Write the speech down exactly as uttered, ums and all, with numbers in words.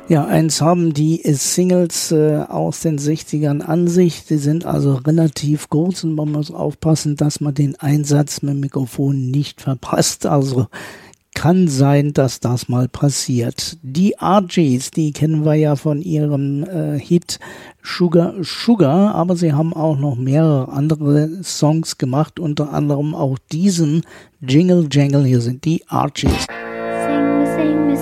Ja, eins haben die Singles äh, aus den sechzigern an sich. Die sind also relativ kurz und man muss aufpassen, dass man den Einsatz mit dem Mikrofon nicht verpasst. Also kann sein, dass das mal passiert. Die Archies, die kennen wir ja von ihrem äh, Hit Sugar Sugar, aber sie haben auch noch mehrere andere Songs gemacht, unter anderem auch diesen Jingle Jangle. Hier sind die Archies. Sing me, sing me,